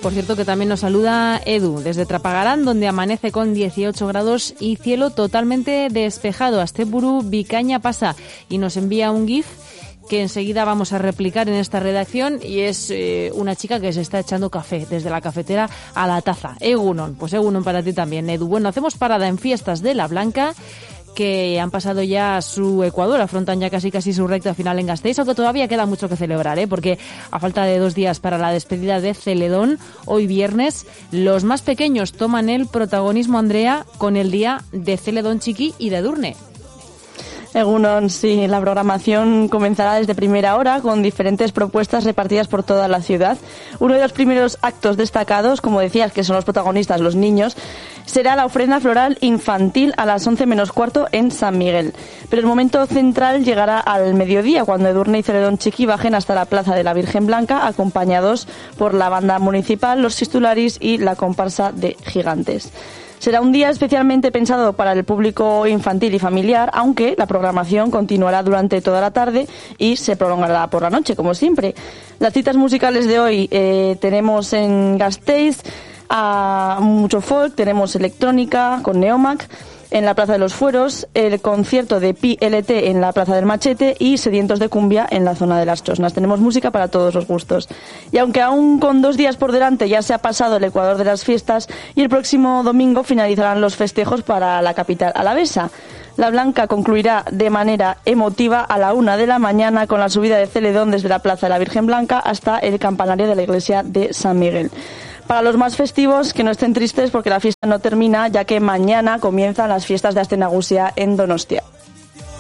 Por cierto que también nos saluda Edu desde Trapagarán, donde amanece con 18 grados y cielo totalmente despejado. Asteburu Bikaina pasa y nos envía un GIF que enseguida vamos a replicar en esta redacción, y es una chica que se está echando café desde la cafetera a la taza. Egunon, pues Egunon para ti también, Edu. Bueno, hacemos parada en Fiestas de la Blanca, que han pasado ya su Ecuador, afrontan ya casi su recta final en Gasteiz, aunque todavía queda mucho que celebrar, porque a falta de 2 días para la despedida de Celedón, hoy viernes, los más pequeños toman el protagonismo, Andrea, con el día de Celedón Chiqui y de Edurne. Egunon, sí, la programación comenzará desde primera hora con diferentes propuestas repartidas por toda la ciudad. Uno de los primeros actos destacados, como decías, que son los protagonistas, los niños, será la ofrenda floral infantil a las 11 menos cuarto en San Miguel. Pero el momento central llegará al mediodía, cuando Edurne y Celedón Chiqui bajen hasta la Plaza de la Virgen Blanca, acompañados por la banda municipal, los Sistularis y la comparsa de Gigantes. Será un día especialmente pensado para el público infantil y familiar, aunque la programación continuará durante toda la tarde y se prolongará por la noche, como siempre. Las citas musicales de hoy tenemos en Gasteiz mucho folk, tenemos electrónica con Neomac en la Plaza de los Fueros, el concierto de PLT en la Plaza del Machete y Sedientos de Cumbia en la zona de las Chosnas. Tenemos música para todos los gustos. Y aunque aún con 2 días por delante ya se ha pasado el Ecuador de las fiestas, y el próximo domingo finalizarán los festejos para la capital alavesa. La Blanca concluirá de manera emotiva a la 1 de la mañana con la subida de Celedón desde la Plaza de la Virgen Blanca hasta el campanario de la iglesia de San Miguel. Para los más festivos, que no estén tristes porque la fiesta no termina, ya que mañana comienzan las fiestas de Aste Nagusia en Donostia.